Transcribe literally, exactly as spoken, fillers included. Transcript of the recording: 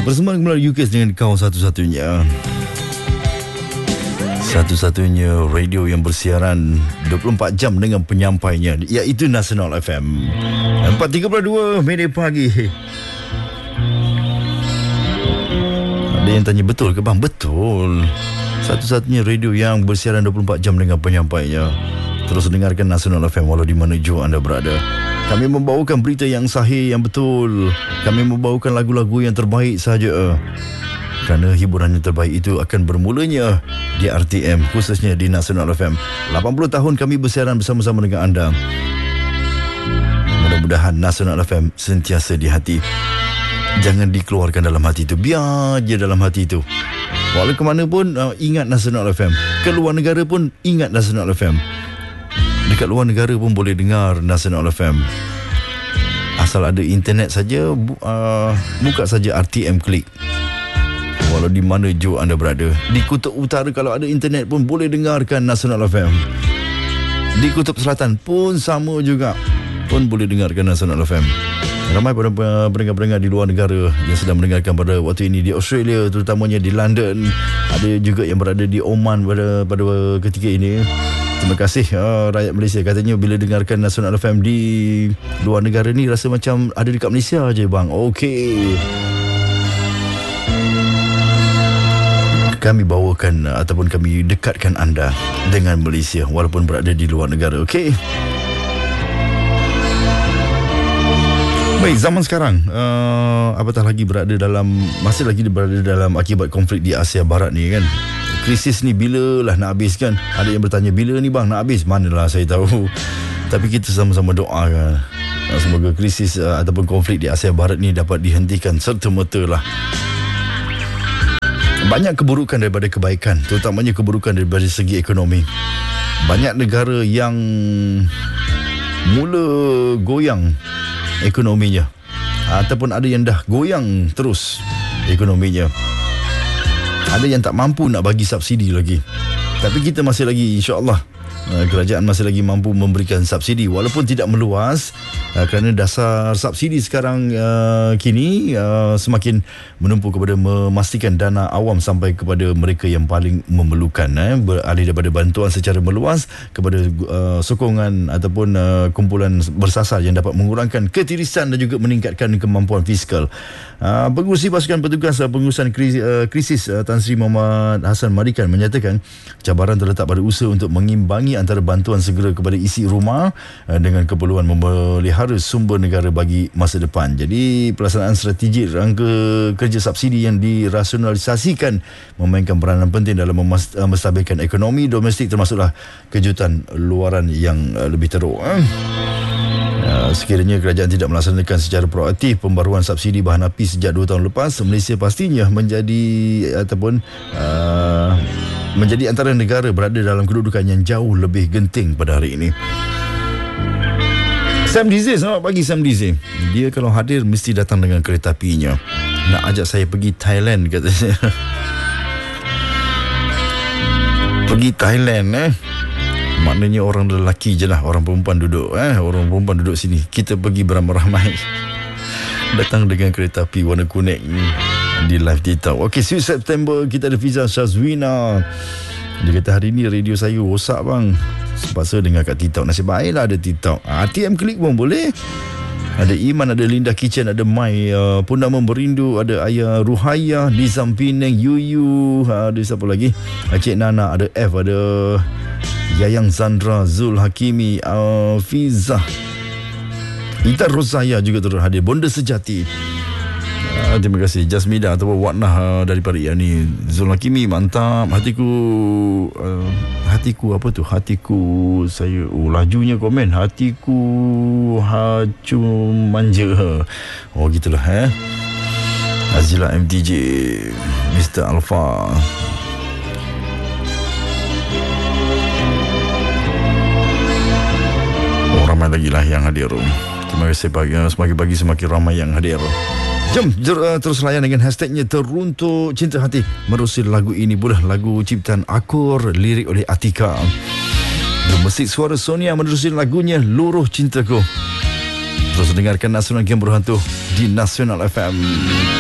Bersama melalui U K dengan kau satu-satunya Satu-satunya radio yang bersiaran dua puluh empat jam dengan penyampainya, iaitu Nasional F M. Empat tiga puluh dua minit pagi. Ada yang tanya, betul ke bang? Betul. Satu-satunya radio yang bersiaran dua puluh empat jam dengan penyampainya. Terus dengarkan Nasional F M walau di mana jua anda berada. Kami membawakan berita yang sahih, yang betul. Kami membawakan lagu-lagu yang terbaik saja. Kerana hiburan yang terbaik itu akan bermulanya di R T M, khususnya di Nasional F M. lapan puluh tahun kami bersiaran bersama-sama dengan anda. Mudah-mudahan Nasional F M sentiasa di hati. Jangan dikeluarkan dalam hati itu. Biar je dalam hati itu. Walau ke mana pun, uh, ingat Nasional F M. Ke luar negara pun, ingat Nasional F M. Dekat luar negara pun boleh dengar Nasional F M. Asal ada internet saja, bu- uh, buka saja R T M Klik. Walau di mana jua anda berada. Di Kutub Utara kalau ada internet pun boleh dengarkan Nasional F M. Di Kutub Selatan pun sama juga, pun boleh dengarkan Nasional F M. Ramai pada pendengar-pendengar di luar negara yang sedang mendengarkan pada waktu ini di Australia, terutamanya di London. Ada juga yang berada di Oman pada pada ketika ini. Terima kasih uh, rakyat Malaysia. Katanya bila dengarkan Nasional F M di luar negara ni rasa macam ada dekat Malaysia je bang. Okey. Kami bawakan uh, ataupun kami dekatkan anda dengan Malaysia walaupun berada di luar negara. Okey. Baik, zaman sekarang uh, apatah lagi berada dalam, masih lagi berada dalam akibat konflik di Asia Barat ni kan. Krisis ni bila lah nak habis kan? Ada yang bertanya, bila ni bang nak habis? Manalah saya tahu. Tapi kita sama-sama doakan semoga krisis uh, ataupun konflik di Asia Barat ni dapat dihentikan serta-merta lah. Banyak keburukan daripada kebaikan, terutamanya keburukan daripada segi ekonomi. Banyak negara yang mula goyang ekonominya, ataupun ada yang dah goyang terus ekonominya. Ada yang tak mampu nak bagi subsidi lagi. Tapi kita masih lagi, insya-Allah, kerajaan masih lagi mampu memberikan subsidi walaupun tidak meluas, kerana dasar subsidi sekarang uh, kini uh, semakin menumpu kepada memastikan dana awam sampai kepada mereka yang paling memerlukan, eh, beralih daripada bantuan secara meluas kepada uh, sokongan ataupun uh, kumpulan bersasar yang dapat mengurangkan ketirisan dan juga meningkatkan kemampuan fiskal. Uh, Pengurusi Pasukan Petugas uh, Pengurusan Krisis, uh, krisis uh, Tan Sri Muhammad Hassan Madikan menyatakan cabaran terletak pada usaha untuk mengimbangi antara bantuan segera kepada isi rumah uh, dengan keperluan memelihara sumber negara bagi masa depan. Jadi pelaksanaan strategi rangka kerja subsidi yang dirasionalisasikan memainkan peranan penting dalam memas- uh, menstabilkan ekonomi domestik, termasuklah kejutan luaran yang uh, lebih teruk. Eh. Uh, sekiranya kerajaan tidak melaksanakan secara proaktif pembaruan subsidi bahan api sejak dua tahun lepas, Malaysia pastinya menjadi ataupun uh, menjadi antara negara berada dalam kedudukan yang jauh lebih genting pada hari ini. Sam Dizi, selamat pagi Sam Dizi. Dia kalau hadir mesti datang dengan kereta apinya. Nak ajak saya pergi Thailand katanya. Pergi Thailand eh. Maknanya orang lelaki je lah, orang perempuan duduk eh, orang perempuan duduk sini. Kita pergi beramai-ramai. Datang dengan kereta api warna kuning di live TikTok. Okey, sweet September kita ada Fiza Syazwina. Dia kata hari ni radio saya rosak bang. Sepaksa dengar kat TikTok. Nasib baiklah ada TikTok. R T M Klik pun boleh. Ada Iman, ada Linda Kitchen, ada Mai uh, Punda Memberindu, ada Ayah Ruhaya, Nizam Penang, Yuyu, ada siapa lagi? Cik Nana, ada F, ada Yayang Zandra, Zul Hakimi, uh, Fiza, Ita Rosaya juga turut hadir. Bonda Sejati. Uh, terima kasih Jasmida ataupun Watnah uh, daripada yang ni. Zul Hakimi, mantap. Hatiku uh, Hatiku apa tu? Hatiku saya, oh lajunya komen. Hatiku hacu manja. Oh gitulah eh. Azila M T J, Mister Alfa. Oh ramai lagi lah yang hadir. Terima kasih pagi, semakin pagi semakin ramai yang hadir. Jom uh, terus layan dengan hashtagnya Teruntuk Cinta Hati. Menerusi lagu ini pula, lagu ciptaan Akur, lirik oleh Atika. Gemesit suara Sonia menerusi lagunya Luruh Cintaku. Terus dengarkan Nasional Game Berhantu di Nasional F M.